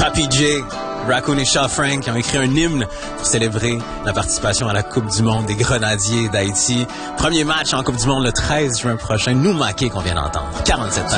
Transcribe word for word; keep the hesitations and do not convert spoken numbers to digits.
Papi J, Raccoon et Shaw Frank qui ont écrit un hymne pour célébrer la participation à la Coupe du monde des Grenadiers d'Haïti. Premier match en Coupe du monde le treize juin prochain. Nous Maquet qu'on vient d'entendre. quarante-sept